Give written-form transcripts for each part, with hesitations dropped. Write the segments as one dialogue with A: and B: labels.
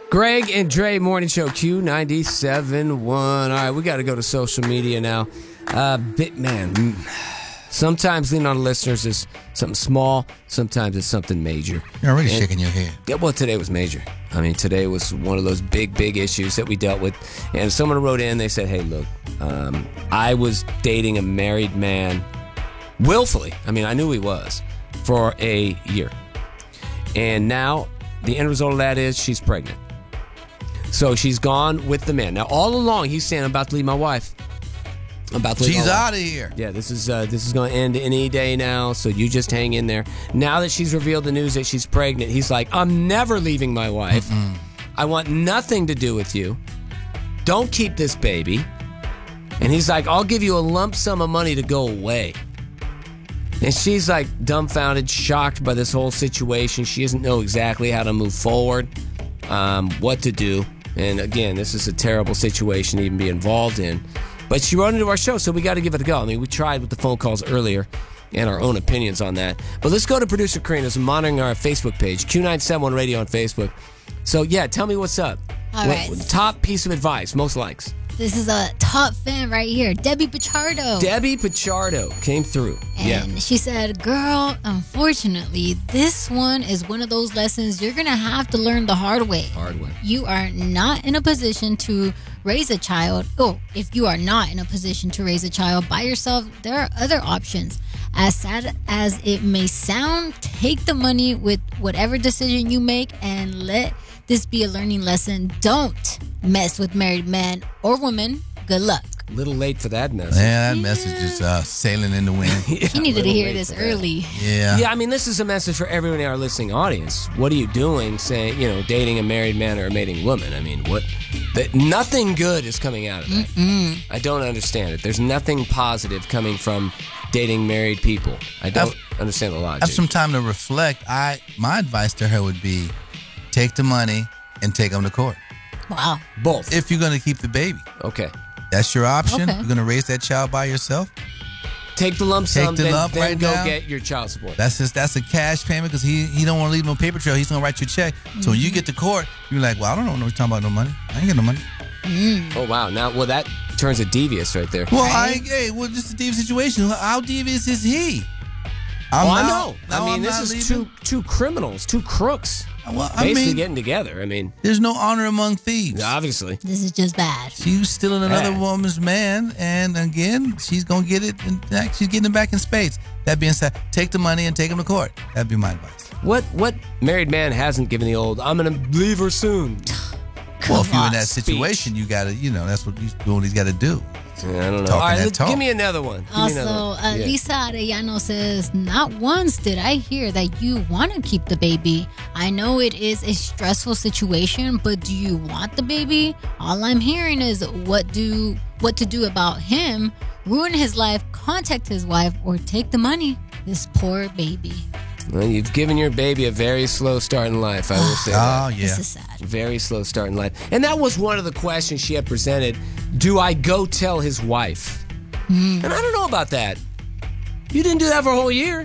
A: Greg and Dre Morning Show, Q97.1. All right, we got to go to social media now. Man, sometimes leaning on the listeners is something small. Sometimes it's something major.
B: You're already shaking your head.
A: Yeah, well, today was major. I mean, today was one of those big issues that we dealt with. And someone wrote in, they said, hey, look, I was dating a married man willfully. I mean, I knew he was for a year. And now the end result of that is she's pregnant. So she's gone with the man. Now, all along, he's saying, I'm about to leave my wife. I'm about to leave my wife.
B: She's out of here.
A: Yeah, this is going to end any day now, so you just hang in there. Now that she's revealed the news that she's pregnant, he's like, I'm never leaving my wife. I want nothing to do with you. Don't keep this baby. And he's like, I'll give you a lump sum of money to go away. And she's like dumbfounded, shocked by this whole situation. She doesn't know exactly how to move forward, what to do. And again, this is a terrible situation to even be involved in. But she wrote into our show, so we got to give it a go. I mean, we tried with the phone calls earlier and our own opinions on that. But let's go to producer Karina, who's monitoring our Facebook page, Q971 Radio on Facebook. So, yeah, tell me what's up.
C: All right.
A: Top piece of advice, most likes.
C: This is a top fan right here, Debbie Pichardo.
A: Debbie Pichardo came through.
C: And she said, girl, unfortunately, this one is one of those lessons you're going to have to learn the hard way.
A: Hard way.
C: You are not in a position to raise a child. Oh, if you are not in a position to raise a child by yourself, there are other options. As sad as it may sound, take the money with whatever decision you make and let this be a learning lesson. Don't mess with married men or women. Good luck.
A: A little late for that message.
B: Yeah, that message is sailing in the wind.
C: He needed to hear this early.
B: Yeah.
A: Yeah, I mean, this is a message for everyone in our listening audience. What are you doing, saying, dating a married man or a mating woman? I mean, nothing good is coming out of that. I don't understand it. There's nothing positive coming from dating married people. I don't understand the logic.
B: Have some time to reflect. My advice to her would be, take the money and take them to court.
C: Wow.
A: Both.
B: If you're going to keep the baby.
A: Okay.
B: That's your option.
C: Okay.
B: You're going to raise that child by yourself.
A: Take the lump sum, then
B: right
A: go
B: now.
A: get your child support.
B: That's a cash payment because he don't want to leave no paper trail. He's going to write you a check. So when you get to court, you're like, well, I don't know what you're talking about, no money. I ain't got no money.
A: Oh, wow. Now, that turns it devious right there.
B: Well, this is a devious situation. How devious is he?
A: I know. I mean, this is two criminals, two crooks.
B: Well,
A: basically getting together. I mean,
B: there's no honor among thieves.
A: Obviously.
C: This is just bad.
B: She was stealing another woman's man, and again, she's going to get it. She's getting it back in spades. That being said, take the money and take him to court. That'd be my advice.
A: What married man hasn't given the old, I'm going to leave her soon?
B: Well, if you're in that situation, you got to, that's what he's got to do.
A: I don't know. All right, give me another one.
C: Also, Lisa Arellano says, not once did I hear that you want to keep the baby. I know it is a stressful situation, but do you want the baby? All I'm hearing is what to do about him, ruin his life, contact his wife, or take the money. This poor baby.
A: Well, you've given your baby a very slow start in life, I will say that.
B: Oh, yeah.
C: This is sad.
A: Very slow start in life. And that was one of the questions she had presented. Do I go tell his wife? And I don't know about that. You didn't do that for a whole year.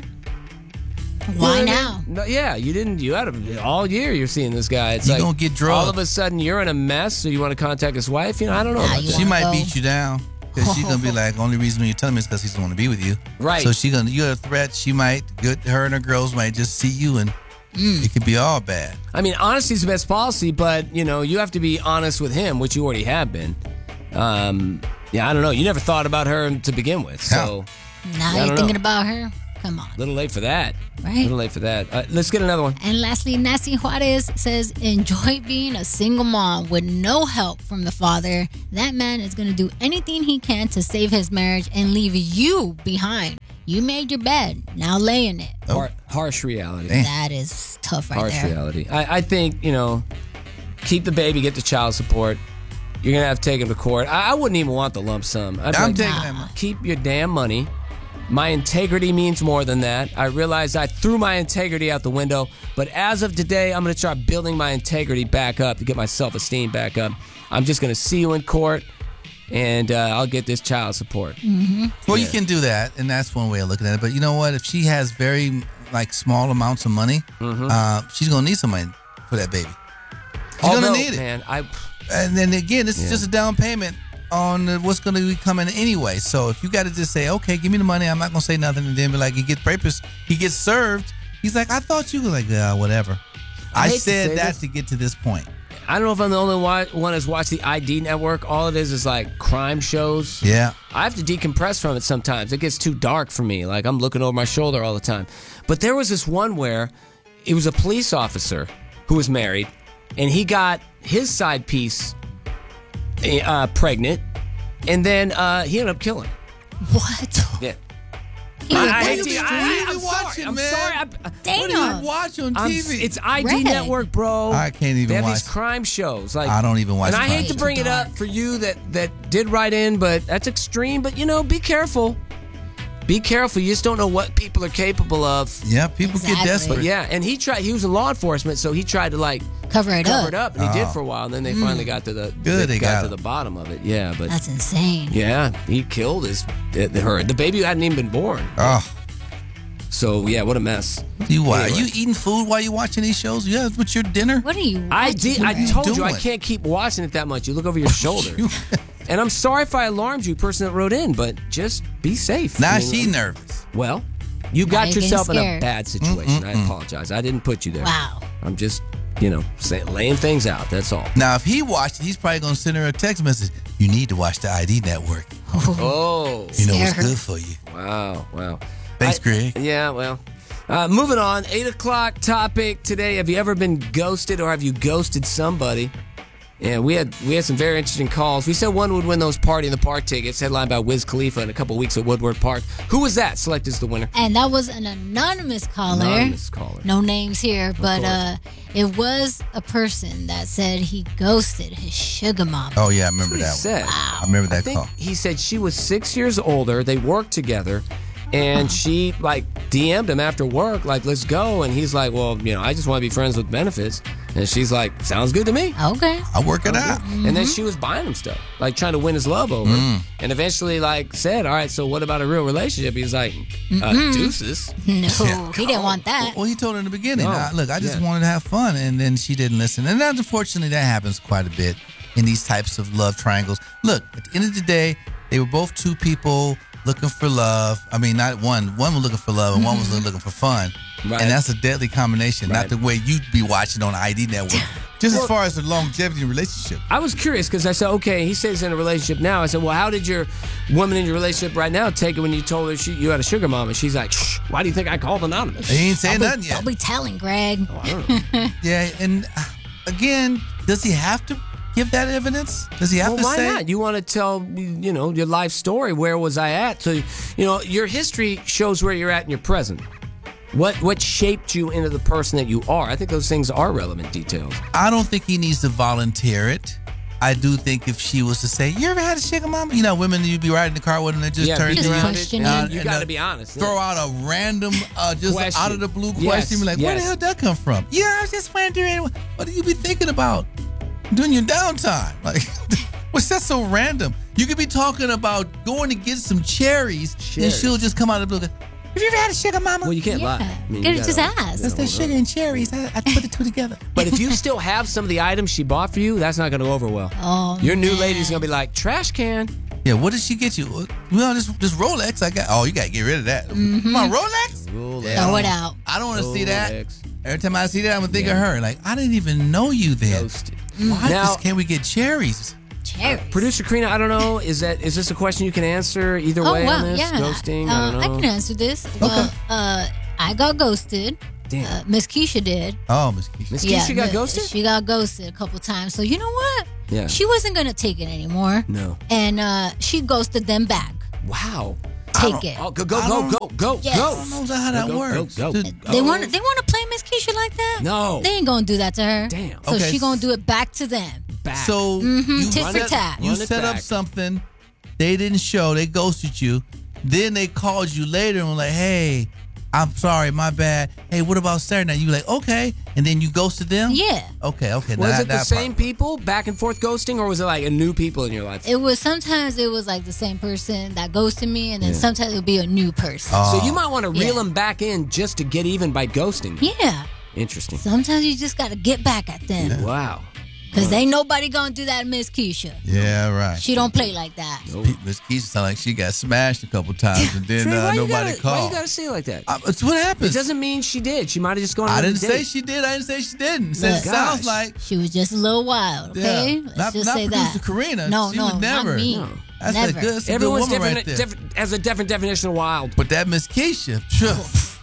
C: Why now?
A: No, yeah, you didn't. You had all year you're seeing this guy. It's
B: You're
A: like
B: going to get drugged.
A: all of a sudden you're in a mess, so you want to contact his wife? I don't know about that.
B: She might beat you down. Because she's going to be like, only reason you're telling me is because he doesn't want to be with you.
A: Right.
B: So you're a threat. She might, her and her girls might just see you and it could be all bad.
A: I mean, honesty is the best policy, but, you have to be honest with him, which you already have been. I don't know. You never thought about her to begin with, so.
C: Now you're thinking about her? Come on.
A: A little late for that.
C: Right.
A: A little late for that. Let's get another one.
C: And lastly, Nancy Juarez says, enjoy being a single mom with no help from the father. That man is going to do anything he can to save his marriage and leave you behind. You made your bed. Now lay in it.
A: Harsh reality.
B: Damn.
C: That is tough right there.
A: Harsh reality. I think, keep the baby, get the child support. You're going to have to take him to court. I wouldn't even want the lump sum.
B: I'm taking that money.
A: Keep your damn money. My integrity means more than that. I realize I threw my integrity out the window, but as of today, I'm going to start building my integrity back up to get my self-esteem back up. I'm just going to see you in court, and I'll get this child support.
C: Mm-hmm.
B: Well, you can do that, and that's one way of looking at it. But you know what? If she has very small amounts of money, she's going to need some money for that baby. You're gonna need it.
A: Man,
B: And then again, this is just a down payment on what's going to be coming anyway. So if you got to just say, okay, give me the money, I'm not going to say nothing, and then be like, he gets served. He's like, I thought you were like, yeah, whatever. I said that to get to this point.
A: I don't know if I'm the only one that's watched the ID Network. All it is like crime shows.
B: Yeah.
A: I have to decompress from it sometimes. It gets too dark for me. Like I'm looking over my shoulder all the time. But there was this one where it was a police officer who was married, and he got his side piece pregnant, and then he ended up killing her.
C: What?
A: Yeah.
B: I'm
A: I'm
B: watching,
A: sorry.
B: man.
C: Damn.
B: What do you watch on TV?
A: It's ID
C: Red.
A: Network, bro.
B: I can't even
A: They have
B: watch.
A: these crime shows. Like
B: I don't even watch
A: And I hate
B: crime
A: to bring it up for you that did write in, but that's extreme. But be careful. Be careful. You just don't know what people are capable of.
B: Yeah, people get
C: Exactly.
B: desperate.
A: But yeah, and he was in law enforcement, so he tried to
C: Cover it
A: cover
C: up.
A: it up, and he did for a while, and then they finally got to the
B: They got
A: to
B: him.
A: the bottom of it. Yeah, but
C: That's insane.
A: yeah, he killed her. The baby hadn't even been born.
B: Oh,
A: So yeah, what a mess.
B: are
A: Anyway.
B: you eating food while you watching these shows? Yeah, what's your dinner?
C: What are you?
A: I
C: watching?
A: told you I
B: doing?
A: can't keep watching it that much. You look over your shoulder. And I'm sorry if I alarmed you, person that wrote in, but just be safe.
B: Now
A: I mean,
B: she nervous.
A: Well, you got
C: you're getting
A: yourself in a
C: scared.
A: bad situation. I apologize. I didn't put you there.
C: Wow.
A: I'm just, laying things out. That's all.
B: Now, if he watched it, he's probably going to send her a text message. You need to watch the ID Network.
A: Oh,
B: You know what's
C: Scare her.
B: good for you.
A: wow.
B: Thanks, Greg.
A: Yeah, well. Moving on, 8 o'clock topic today. Have you ever been ghosted or have you ghosted somebody? Yeah, we had some very interesting calls. We said one would win those Party in the Park tickets, headlined by Wiz Khalifa in a couple weeks at Woodward Park. Who was that? Select as the winner.
C: And that was an anonymous caller.
A: Anonymous caller.
C: No names here, but
A: course.
C: it was a person that said he ghosted his sugar mama.
B: Oh, yeah, I remember
A: He
B: that one.
A: said.
B: I remember that
A: I think
B: call.
A: he said she was 6 years older. They worked together. And she DM'd him after work, let's go. And he's like, well, I just want to be friends with benefits. And she's like, sounds good to me.
C: Okay.
B: I'll work it out.
A: And then she was buying him stuff, trying to win his love over. And eventually, said, all right, so what about a real relationship? He's like, deuces.
C: No, he didn't want that.
B: Well, he told her in the beginning,
A: No.
B: look, I just
A: Yeah.
B: wanted to have fun. And then she didn't listen. And unfortunately, that happens quite a bit in these types of love triangles. Look, at the end of the day, they were both two people looking for love. I mean, not one. One was looking for love and one was looking for fun.
A: Right.
B: And that's a deadly combination,
A: Right.
B: not the way you'd be watching on ID Network. Just as far as the longevity of the relationship.
A: I was curious because I said, okay, he says he's in a relationship now. I said, well, how did your woman in your relationship right now take it when you told her you had a sugar mama? And she's like, shh, why do you think I called anonymous?
B: He ain't saying nothing yet.
C: Don't be telling, Greg.
B: Yeah, and again, does he have to give that evidence? Does he have
A: Well,
B: to
A: why
B: say?
A: not? You want to tell, your life story. Where was I at? So, your history shows where you're at in your present. What shaped you into the person that you are? I think those things are relevant details.
B: I don't think he needs to volunteer it. I do think if she was to say, you ever had a sugar mama? Women, you'd be riding in the car with them, they just turn
C: just
B: to you.
C: question
B: and-
A: You
B: and,
A: got to be honest.
B: Throw out a random, just
A: Question.
B: out of the blue
A: Yes,
B: question. Be like, where the
A: yes.
B: hell did that come from? Yeah, I was just wondering. What do you be thinking about during your downtime? What's that so random? You could be talking about going to get some cherries, and
A: Cherries.
B: she'll just come out of the blue. Have you ever had a sugar mama?
A: Well, you can't
C: Yeah.
A: lie. I mean,
C: Get
A: you
C: it just
A: gotta-
C: ask.
B: That's that sugar and cherries. I put the two together.
A: But if you still have some of the items she bought for you, that's not going to go over well.
C: Oh,
A: Your new
C: man.
A: lady's going to be like, trash can.
B: Yeah, what did she get you? Well, this Rolex I got. Oh, you got to get rid of that. Come on, Rolex? Yeah,
C: Throw it out.
B: I don't want to see that.
A: Rolex.
B: Every time I see that, I'm going to think of her. Like, I didn't even know you then.
A: Ghosted.
B: Why
A: Now-
B: can't we get cherries?
C: Cherries.
A: Producer Karina, I don't know. Is this a question you can answer either
C: Oh
A: way
C: wow,
A: on this?
C: yeah.
A: Ghosting? I don't know.
C: can answer this. Well, I got ghosted.
A: Damn.
C: Miss Keisha did.
B: Oh, Miss Keisha.
A: Miss Keisha got ghosted?
C: She got ghosted a couple times. So you know what?
A: Yeah.
C: She wasn't gonna take it anymore.
A: No.
C: And she ghosted them back.
A: Wow.
C: Take it.
A: Oh, go.
C: Yes.
B: I don't know how that
A: Go,
B: works.
A: go.
C: They want to play Miss Keisha like that?
A: No.
C: They ain't gonna do that to her.
A: Damn.
C: So
B: Okay.
C: she gonna do it back to them.
A: Back.
B: So you,
C: Tit
A: Run
C: for
A: it-
C: tat.
B: you
A: run it
B: set up
A: back.
B: something, they didn't show, they ghosted you. Then they called you later and were like, hey, I'm sorry, my bad. Hey, what about Saturday night? You were like, okay. And then you ghosted them?
C: Yeah.
B: Okay.
A: Was
B: now
A: it
B: that
A: the
B: part.
A: same people back and forth ghosting, or was it like a new people in your life?
C: It was sometimes it was like the same person that ghosted me, and then sometimes it would be a new person.
B: Oh.
A: So you might want to reel
C: Yeah.
A: them back in just to get even by ghosting.
C: Yeah.
A: Interesting.
C: Sometimes you just gotta get back at them.
A: Wow.
C: Because ain't nobody gonna do that, Miss Keisha.
B: Yeah, right.
C: She don't play like that.
B: Miss Keisha sound like she got smashed a couple times and then
A: Trey, why
B: nobody
A: Why
B: called.
A: you gotta say it like that?
B: It's what happens.
A: It doesn't mean she did. She might have just gone on
B: I
A: a
B: didn't
A: date.
B: say she did. I didn't say she didn't. It
C: Look,
B: sounds like
C: She was just a little wild, okay?
B: yeah.
C: Let's just
B: not
C: say
B: producer
C: that.
B: Karina.
C: No,
B: she
C: no,
B: would never.
C: not me.
A: No.
B: That's
C: Never.
B: a good, that's a
A: Everyone's
B: good woman
A: different,
B: right there.
A: has a different definition of wild.
B: But that Miss Keisha, sure.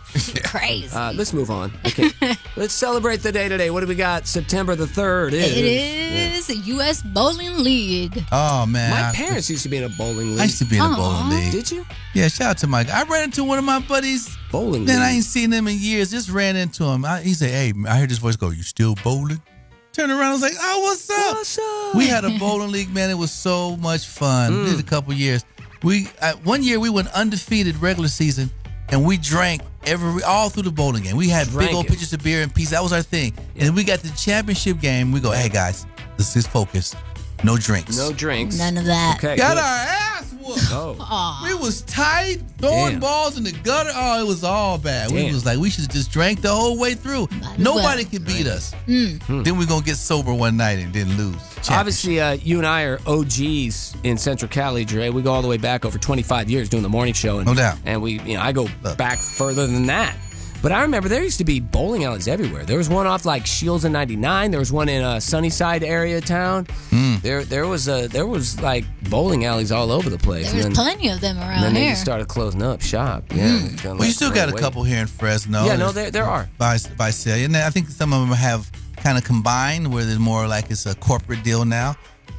C: Crazy.
A: Let's move on. Okay. Let's celebrate the day today. What do we got? September the 3rd is.
C: It is a U.S. Bowling League.
B: Oh man,
A: My parents used to be in a bowling league.
B: I used to be in a
C: Aw.
B: bowling league.
A: Did you?
B: Yeah, shout out to Mike. I ran into one of my buddies.
A: Bowling
B: Man, I
A: league.
B: ain't seen him in years. Just ran into him. He said, "Hey, I heard this voice go. You still bowling?" Turned around. I was like, "Oh, what's up?"
A: What's up?
B: We had a bowling league, man. It was so much fun. Did a couple years. One year we went undefeated regular season, and we drank all through the bowling game. We had big
A: Drank
B: old
A: it.
B: pitchers of beer and pizza. That was our thing. And then we got the championship game. We go, "Hey guys, let's just focus. No drinks.
A: No drinks.
C: None of that.
A: Okay.
B: Got
A: good.
B: our ass whooped.
A: Oh.
C: Aw.
B: We was tight, throwing
A: Damn.
B: balls in the gutter. Oh, it was all bad. We
A: Damn.
B: was like, we should have just drank the whole way through.
C: Might as
B: Nobody
C: well.
B: could beat us. Then we gonna get sober one night and then lose.
A: Obviously, you and I are OGs in Central Cali, Dre. We go all the way back over 25 years doing the morning show. And,
B: No doubt.
A: And I go back further than that. But I remember there used to be bowling alleys everywhere. There was one off like Shields and 99. There was one in Sunnyside area of town. There was like bowling alleys all over the place.
C: There's
A: And then-
C: plenty of them
A: and
C: around
A: then they
C: here.
A: just started closing up shop. Yeah.
B: Well, you still got a couple here in Fresno.
A: Yeah, no, there are.
B: By Celia. And I think some of them have kind of combined where there's more like it's a corporate deal now.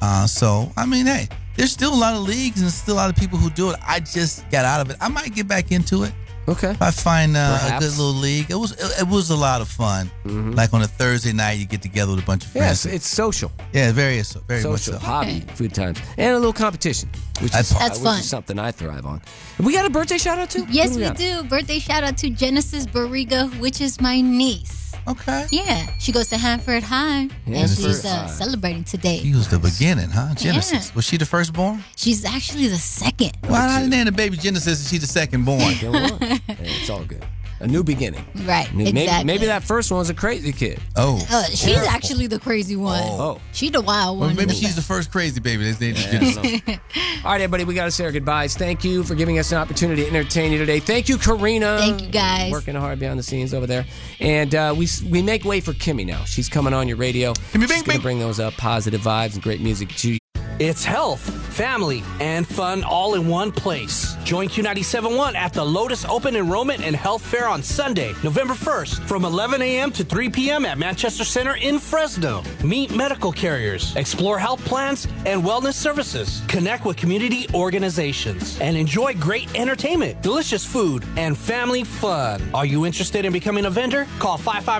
B: So, I mean, hey, there's still a lot of leagues and there's still a lot of people who do it. I just got out of it. I might get back into it.
A: Okay.
B: If I find a
A: Perhaps.
B: good little league. It was a lot of fun. Like on a Thursday night, you get together with a bunch of
A: Yes,
B: friends.
A: it's social.
B: Yeah, very much
A: Social,
B: so.
A: hobby, food times, and a little competition, which
B: That's
A: is
C: fun.
A: something I thrive on. We got a birthday shout out too?
C: Yes,
A: Who
C: we
A: got?
C: do. Birthday shout out to Genesis Barriga, which is my niece.
B: Okay.
C: Yeah, she goes to Hanford High, and
A: Hanford
C: she's
A: High.
C: celebrating today.
B: She was the beginning, huh? Genesis.
C: Yeah.
B: Was she the firstborn?
C: She's actually the second.
B: Well, I didn't name the baby Genesis and she's the second born.
A: Get one. Hey, it's all good. A new beginning.
C: Right,
A: Maybe,
C: exactly.
A: maybe that first one was a crazy kid.
B: Oh.
C: She's actually the crazy one.
A: Oh.
C: She the wild
B: Well,
C: one.
B: maybe she's the first crazy baby. That's named
A: I
B: Genesis.
A: don't know. All right, everybody, we got to say our goodbyes. Thank you for giving us an opportunity to entertain you today. Thank you, Karina.
C: Thank you, guys.
A: Working hard behind the scenes over there. And we make way for Kimmy now. She's coming on your radio.
B: Kimmy,
A: She's
B: bing,
A: going to
B: bing.
A: bring those up, positive vibes and great music to you.
D: It's health, family, and fun all in one place. Join Q97.1 at the Lotus Open Enrollment and Health Fair on Sunday, November 1st from 11 a.m. to 3 p.m. at Manchester Center in Fresno. Meet medical carriers, explore health plans and wellness services, connect with community organizations, and enjoy great entertainment, delicious food, and family fun. Are you interested in becoming a vendor? Call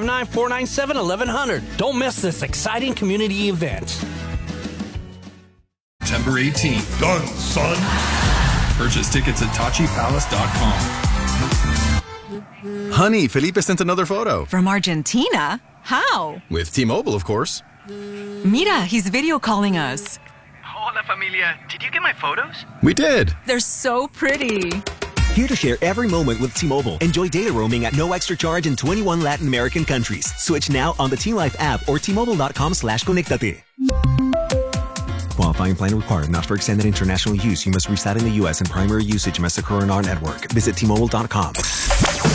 D: 559-497-1100. Don't miss this exciting community event.
E: September 18th. Done, son. Purchase tickets at TachiPalace.com.
F: Honey, Felipe sent another photo.
G: From Argentina? How?
F: With T-Mobile, of course.
G: Mira, he's video calling us.
H: Hola, familia. Did you get my photos?
F: We did.
G: They're so pretty.
I: Here to share every moment with T-Mobile. Enjoy data roaming at no extra charge in 21 Latin American countries. Switch now on the T-Life app or T-Mobile.com/conectate. Qualifying plan required. Not for extended international use. You must reside in the U.S. and primary usage must occur on our network. Visit T-Mobile.com.